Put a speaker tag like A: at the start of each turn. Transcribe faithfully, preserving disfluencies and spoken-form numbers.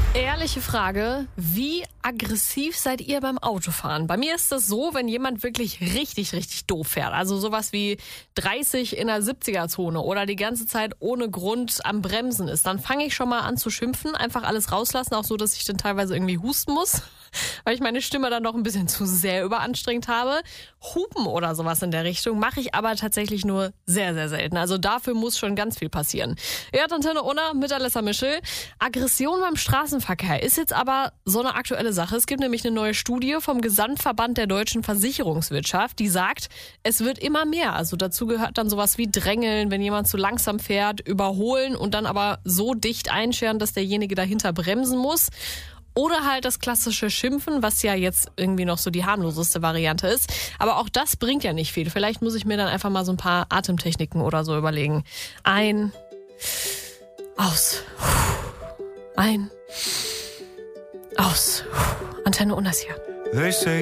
A: Ehrliche Frage, wie aggressiv seid ihr beim Autofahren? Bei mir ist das so, wenn jemand wirklich richtig, richtig doof fährt. Also sowas wie dreißig in der siebziger-Zone oder die ganze Zeit ohne Grund am Bremsen ist. Dann fange ich schon mal an zu schimpfen, einfach alles rauslassen, auch so, dass ich dann teilweise irgendwie husten muss, weil ich meine Stimme dann doch ein bisschen zu sehr überanstrengt habe. Hupen oder sowas in der Richtung mache ich aber tatsächlich nur sehr, sehr selten. Also dafür muss schon ganz viel passieren. Ihr hört Antenne Unna mit Alessa Mischel. Aggression beim Straßenverkehr ist jetzt aber so eine aktuelle Sache. Es gibt nämlich eine neue Studie vom Gesamtverband der deutschen Versicherungswirtschaft, die sagt, es wird immer mehr. Also dazu gehört dann sowas wie Drängeln, wenn jemand zu langsam fährt, überholen und dann aber so dicht einscheren, dass derjenige dahinter bremsen muss. Oder halt das klassische Schimpfen, was ja jetzt irgendwie noch so die harmloseste Variante ist. Aber auch das bringt ja nicht viel. Vielleicht muss ich mir dann einfach mal so ein paar Atemtechniken oder so überlegen. Ein, aus, ein, aus. Antenne Unna hier.